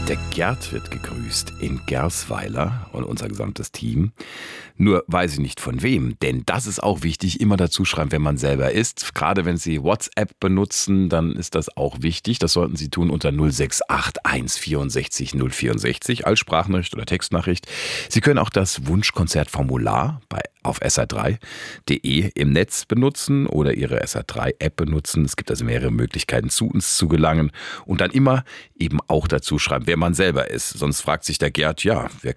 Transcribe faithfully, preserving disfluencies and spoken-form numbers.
Der Gerd wird gegrüßt in Gersweiler und unser gesamtes Team. Nur weiß ich nicht von wem, denn das ist auch wichtig, immer dazu schreiben, wenn man selber ist. Gerade wenn Sie WhatsApp benutzen, dann ist das auch wichtig. Das sollten Sie tun unter null sechs acht eins vierundsechzig null vierundsechzig als Sprachnachricht oder Textnachricht. Sie können auch das Wunschkonzertformular bei auf S R drei punkt de im Netz benutzen oder Ihre S R drei App benutzen. Es gibt also mehrere Möglichkeiten, zu uns zu gelangen und dann immer eben auch dazu schreiben, wer man selber ist. Sonst fragt sich der Gerd, ja, wer